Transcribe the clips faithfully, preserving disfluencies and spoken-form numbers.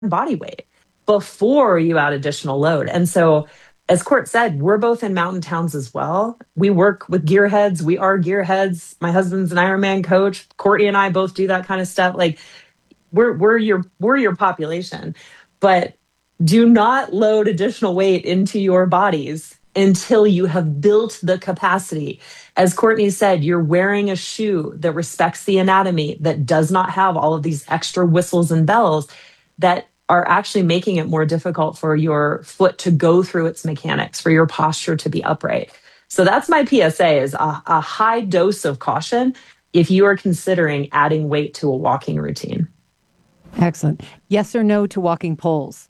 body weight before you add additional load. And so, as Court said, we're both in mountain towns as well. We work with gearheads. We are gearheads. My husband's an Ironman coach. Courtney and I both do that kind of stuff. Like we're we're your we're your population, but do not load additional weight into your bodies until you have built the capacity. As Courtney said, you're wearing a shoe that respects the anatomy, that does not have all of these extra whistles and bells that are actually making it more difficult for your foot to go through its mechanics, for your posture to be upright. So that's my P S A, is a, a high dose of caution if you are considering adding weight to a walking routine. Excellent. Yes or no to walking poles?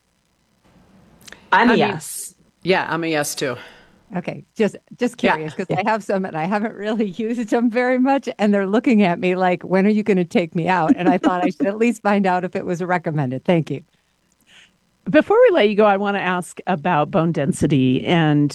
I'm a I mean, yes. Yeah, I'm a yes too. Okay, just just curious, because Yeah. I have some and I haven't really used them very much, and they're looking at me like, when are you going to take me out? And I thought I should at least find out if it was recommended. Thank you. Before we let you go, I want to ask about bone density. And,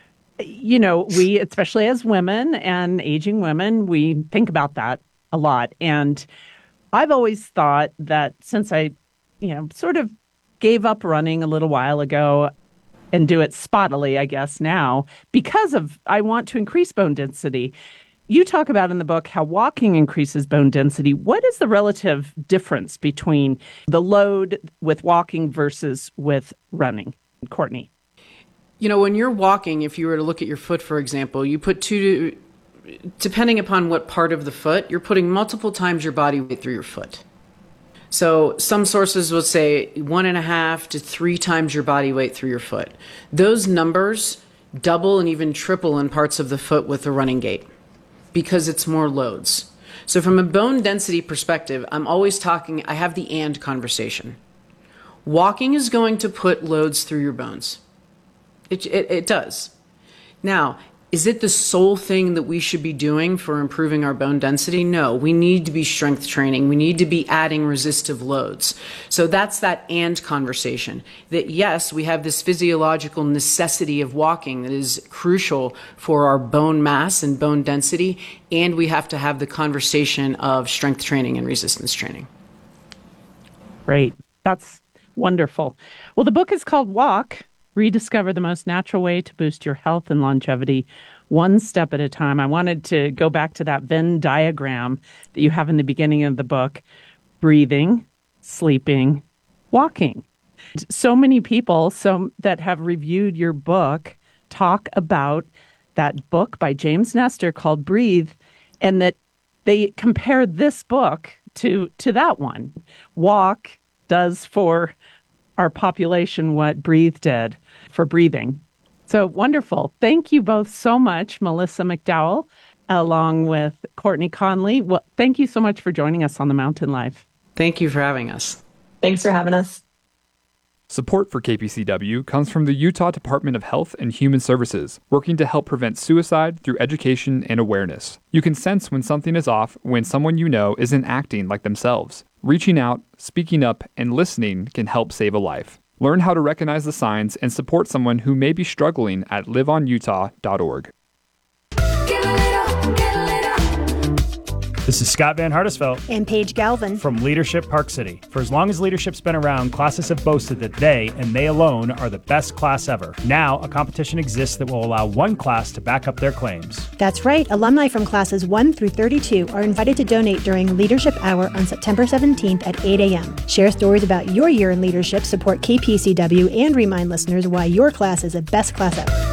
you know, we, especially as women and aging women, we think about that a lot. And I've always thought that since I, you know, sort of gave up running a little while ago and do it spottily, I guess now, because of, I want to increase bone density. You talk about in the book how walking increases bone density. What is the relative difference between the load with walking versus with running? Courtney. You know, when you're walking, if you were to look at your foot, for example, you put two, depending upon what part of the foot, you're putting multiple times your body weight through your foot. So some sources will say one and a half to three times your body weight through your foot. Those numbers double and even triple in parts of the foot with the running gait, because it's more loads. So from a bone density perspective, I'm always talking, I have the and conversation. Walking is going to put loads through your bones. It, it, it does. Now, is it the sole thing that we should be doing for improving our bone density? No, we need to be strength training. We need to be adding resistive loads. So that's that and conversation. That yes, we have this physiological necessity of walking that is crucial for our bone mass and bone density, and we have to have the conversation of strength training and resistance training. Great. That's wonderful. Well, the book is called Walk. Rediscover the most natural way to boost your health and longevity, one step at a time. I wanted to go back to that Venn diagram that you have in the beginning of the book: breathing, sleeping, walking. So many people so that have reviewed your book talk about that book by James Nestor called Breathe, and that they compare this book to to that one. Walk does for our population what Breathe did for breathing. So wonderful. Thank you both so much, Melissa McDowell, along with Courtney Conley. Well, thank you so much for joining us on The Mountain Life. Thank you for having us. Thanks for having us. Support for K P C W comes from the Utah Department of Health and Human Services, working to help prevent suicide through education and awareness. You can sense when something is off when someone you know isn't acting like themselves. Reaching out, speaking up, and listening can help save a life. Learn how to recognize the signs and support someone who may be struggling at live on utah dot org. This is Scott Van Hardesveld and Paige Galvin from Leadership Park City. For as long as leadership's been around, classes have boasted that they, and they alone, are the best class ever. Now, a competition exists that will allow one class to back up their claims. That's right. Alumni from classes one through thirty-two are invited to donate during Leadership Hour on September seventeenth at eight a.m. Share stories about your year in leadership, support K P C W, and remind listeners why your class is the best class ever.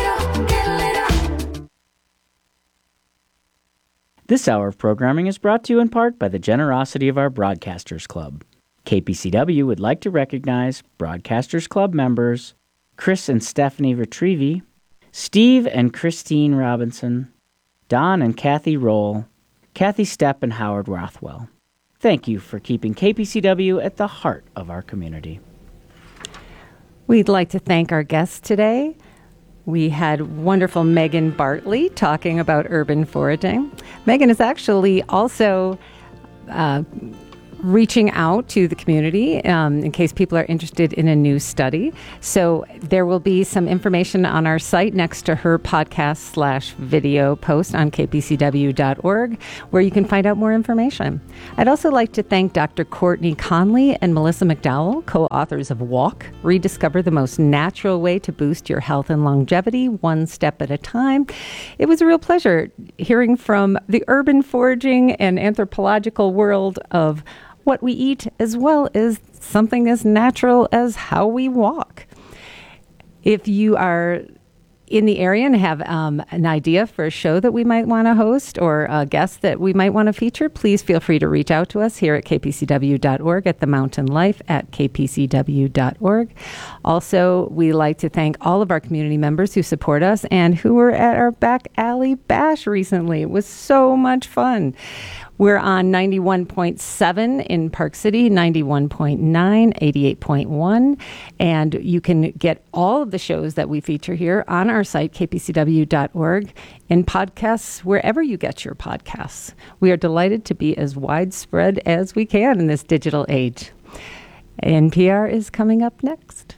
This hour of programming is brought to you in part by the generosity of our Broadcasters Club. K P C W would like to recognize Broadcasters Club members Chris and Stephanie Retrievi, Steve and Christine Robinson, Don and Kathy Roll, Kathy Stepp and Howard Rothwell. Thank you for keeping K P C W at the heart of our community. We'd like to thank our guests today. We had wonderful Megan Bartley talking about urban foraging. Megan is actually also uh, reaching out to the community um, in case people are interested in a new study. So there will be some information on our site next to her podcast slash video post on k p c w dot org where you can find out more information. I'd also like to thank Doctor Courtney Conley and Melissa McDowell, co-authors of Walk, Rediscover the Most Natural Way to Boost Your Health and Longevity, One Step at a Time. It was a real pleasure hearing from the urban foraging and anthropological world of what we eat, as well as something as natural as how we walk. If you are in the area and have um, an idea for a show that we might want to host or a guest that we might want to feature, please feel free to reach out to us here at k p c w dot org, at The Mountain Life at k p c w dot org. Also, we like to thank all of our community members who support us and who were at our back alley bash recently. It was so much fun. We're on ninety-one point seven in Park City, ninety-one point nine, eighty-eight point one, and you can get all of the shows that we feature here on our site, k p c w dot org, and podcasts wherever you get your podcasts. We are delighted to be as widespread as we can in this digital age. N P R is coming up next.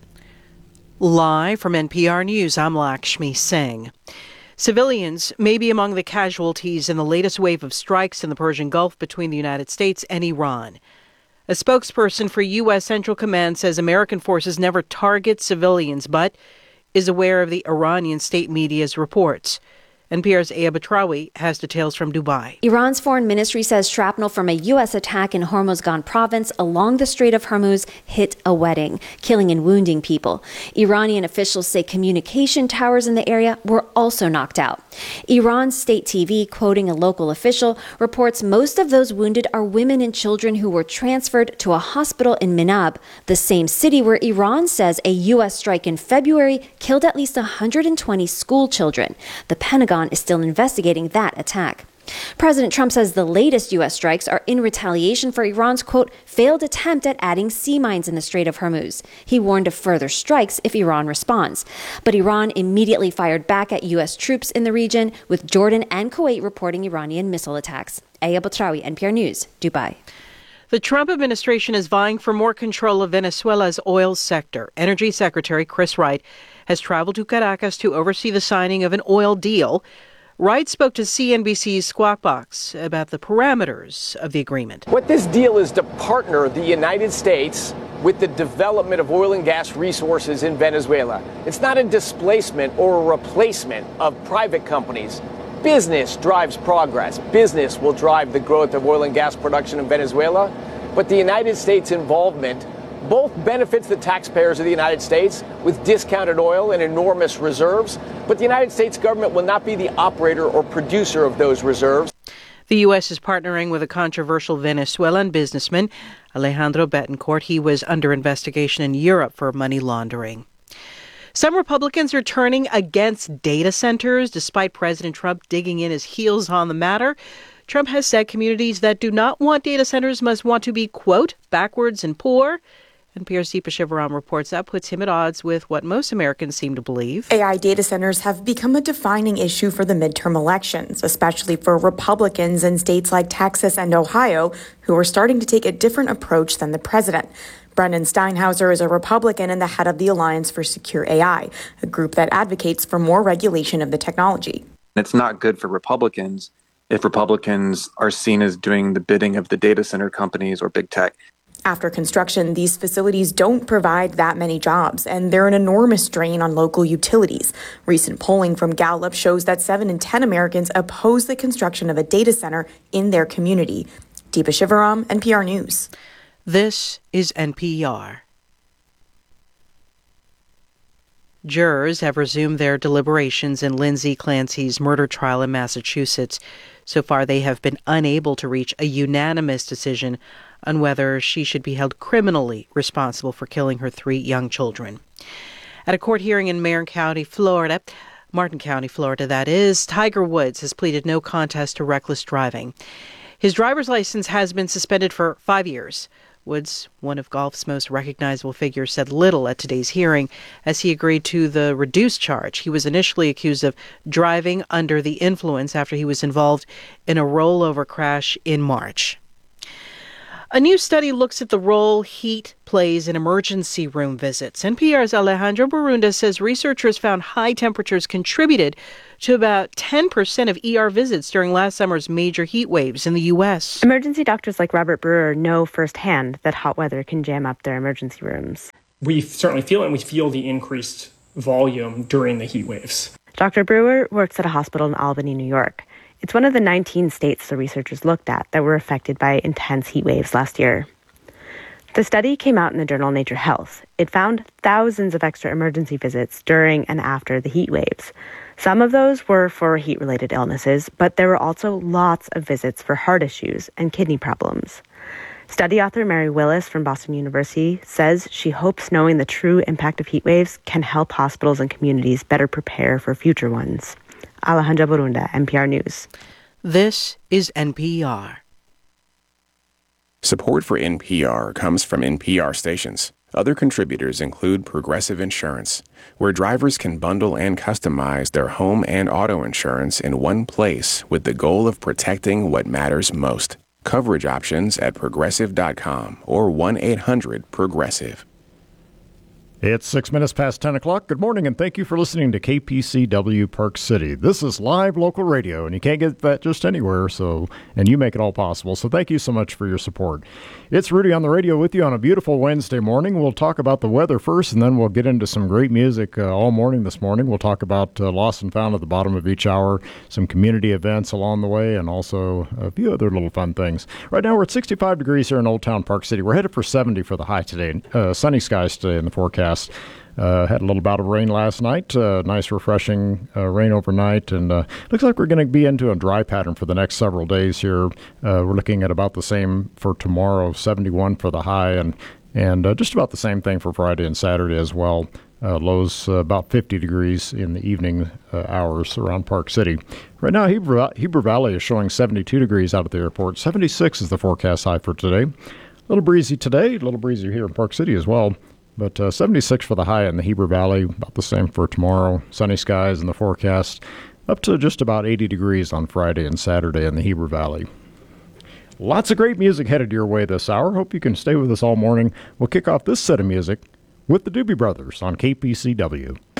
Live from N P R News, I'm Lakshmi Singh. Civilians may be among the casualties in the latest wave of strikes in the Persian Gulf between the United States and Iran. A spokesperson for U S. Central Command says American forces never target civilians, but is aware of the Iranian state media's reports. N P R's Aya Batrawi has details from Dubai. Iran's foreign ministry says shrapnel from a U S attack in Hormozgan province along the Strait of Hormuz hit a wedding, killing and wounding people. Iranian officials say communication towers in the area were also knocked out. Iran's state T V, quoting a local official, reports most of those wounded are women and children who were transferred to a hospital in Minab, the same city where Iran says a U S strike in February killed at least one hundred twenty school children. The Pentagon is still investigating that attack. President Trump says the latest U S strikes are in retaliation for Iran's, quote, failed attempt at adding sea mines in the Strait of Hormuz. He warned of further strikes if Iran responds. But Iran immediately fired back at U S troops in the region, with Jordan and Kuwait reporting Iranian missile attacks. Aya Batrawi, N P R News, Dubai. The Trump administration is vying for more control of Venezuela's oil sector. Energy Secretary Chris Wright has traveled to Caracas to oversee the signing of an oil deal. Wright spoke to C N B C's Squawk Box about the parameters of the agreement. What this deal is to partner the United States with the development of oil and gas resources in Venezuela. It's not a displacement or a replacement of private companies. Business drives progress. Business will drive the growth of oil and gas production in Venezuela. But the United States involvement both benefits the taxpayers of the United States with discounted oil and enormous reserves, but the United States government will not be the operator or producer of those reserves. The U S is partnering with a controversial Venezuelan businessman, Alejandro Betancourt. He was under investigation in Europe for money laundering. Some Republicans are turning against data centers, despite President Trump digging in his heels on the matter. Trump has said communities that do not want data centers must want to be, quote, backwards and poor. N P R's Deepa Shivaram reports that puts him at odds with what most Americans seem to believe. A I data centers have become a defining issue for the midterm elections, especially for Republicans in states like Texas and Ohio, who are starting to take a different approach than the president. Brendan Steinhauser is a Republican and the head of the Alliance for Secure A I, a group that advocates for more regulation of the technology. It's not good for Republicans if Republicans are seen as doing the bidding of the data center companies or big tech. After construction, these facilities don't provide that many jobs, and they're an enormous drain on local utilities. Recent polling from Gallup shows that seven in ten Americans oppose the construction of a data center in their community. Deepa Shivaram, N P R News. This is N P R. Jurors have resumed their deliberations in Lindsay Clancy's murder trial in Massachusetts. So far, they have been unable to reach a unanimous decision on whether she should be held criminally responsible for killing her three young children. At a court hearing in Marin County, Florida, Martin County, Florida, that is, Tiger Woods has pleaded no contest to reckless driving. His driver's license has been suspended for five years. Woods, one of golf's most recognizable figures, said little at today's hearing as he agreed to the reduced charge. He was initially accused of driving under the influence after he was involved in a rollover crash in March. A new study looks at the role heat plays in emergency room visits. N P R's Alejandro Barunda says researchers found high temperatures contributed to about ten percent of E R visits during last summer's major heat waves in the U S. Emergency doctors like Robert Brewer know firsthand that hot weather can jam up their emergency rooms. We certainly feel it, and we feel the increased volume during the heat waves. Doctor Brewer works at a hospital in Albany, New York. It's one of the nineteen states the researchers looked at that were affected by intense heat waves last year. The study came out in the journal Nature Health. It found thousands of extra emergency visits during and after the heat waves. Some of those were for heat-related illnesses, but there were also lots of visits for heart issues and kidney problems. Study author Mary Willis from Boston University says she hopes knowing the true impact of heat waves can help hospitals and communities better prepare for future ones. Alejandra Barunda, N P R News. This is N P R. Support for N P R comes from N P R stations. Other contributors include Progressive Insurance, where drivers can bundle and customize their home and auto insurance in one place with the goal of protecting what matters most. Coverage options at progressive dot com or one eight hundred progressive. It's six minutes past ten o'clock. Good morning, and thank you for listening to K P C W Park City. This is live local radio, and you can't get that just anywhere, so and you make it all possible. So thank you so much for your support. It's Rudy on the radio with you on a beautiful Wednesday morning. We'll talk about the weather first, and then we'll get into some great music uh, all morning this morning. We'll talk about uh, Lost and Found at the bottom of each hour, some community events along the way, and also a few other little fun things. Right now, we're at sixty-five degrees here in Old Town Park City. We're headed for seventy for the high today. Uh, sunny skies today in the forecast. Uh, had a little bout of rain last night. Uh, nice, refreshing uh, rain overnight. And uh, looks like we're going to be into a dry pattern for the next several days here. Uh, we're looking at about the same for tomorrow, seventy-one for the high, and, and uh, just about the same thing for Friday and Saturday as well. Uh, lows uh, about fifty degrees in the evening uh, hours around Park City. Right now, Heber, Heber Valley is showing seventy-two degrees out at the airport. seventy-six is the forecast high for today. A little breezy today, a little breezy here in Park City as well. But uh, seventy-six for the high in the Heber Valley, about the same for tomorrow. Sunny skies in the forecast, up to just about eighty degrees on Friday and Saturday in the Heber Valley. Lots of great music headed your way this hour. Hope you can stay with us all morning. We'll kick off this set of music with the Doobie Brothers on K P C W.